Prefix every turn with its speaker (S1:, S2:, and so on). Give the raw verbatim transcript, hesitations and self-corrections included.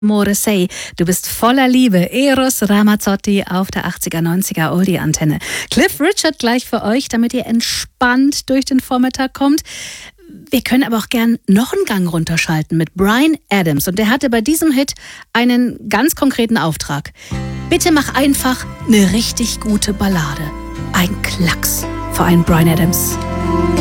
S1: Morrissey, du bist voller Liebe. Eros Ramazzotti auf der achtziger, neunziger Oldie-Antenne. Cliff Richard gleich für euch, damit ihr entspannt durch den Vormittag kommt. Wir können aber auch gern noch einen Gang runterschalten mit Bryan Adams. Und der hatte bei diesem Hit einen ganz konkreten Auftrag. Bitte mach einfach eine richtig gute Ballade. Ein Klacks für einen Bryan Adams.